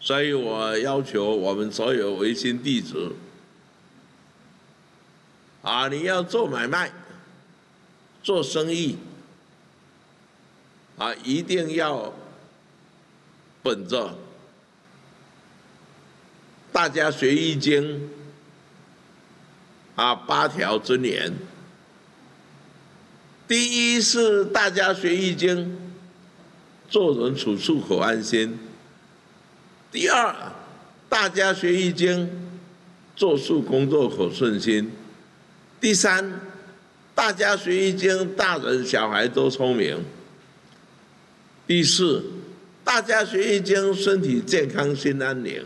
所以我要求我们所有维新弟子，你要做买卖、做生意，一定要本着大家学易经8条尊严。第一是大家学易经，做人处处可安心；第二，大家学易经，做事工作可顺心；第三，大家学易经，大人小孩都聪明；第四，大家学易经，身体健康心安宁；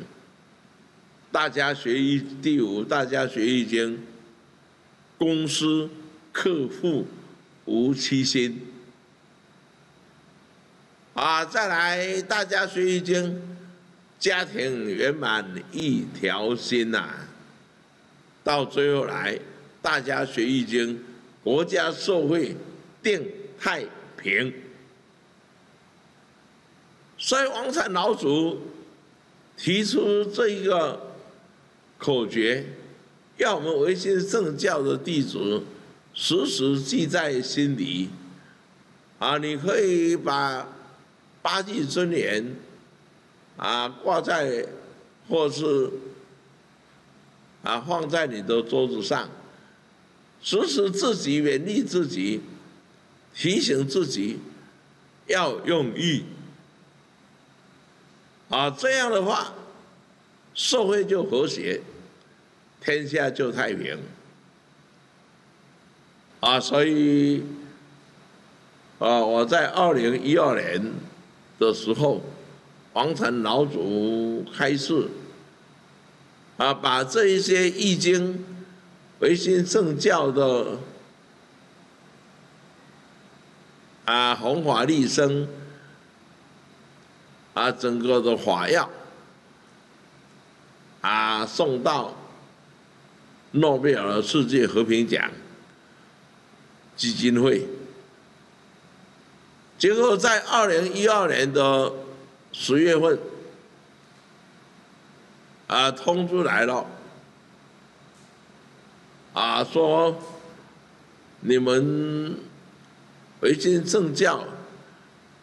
第五，大家学易经，公司客户无欺心。再来，大家学易经，家庭圆满一条心到最后来，大家学易经，国家社会定太平。所以王禅老祖提出这一个口诀，要我们维新圣教的弟子时时记在心里。你可以把8句真言挂在，或是放在你的桌子上，时时自己勉励自己，提醒自己要用意。这样的话，社会就和谐，天下就太平。所以我在2012年的时候，王禅老祖开示把这一些易经、维新圣教的弘法利生整个的法要送到诺贝尔世界和平奖基金会。结果在2012年的10月份通知来了说你们维新圣教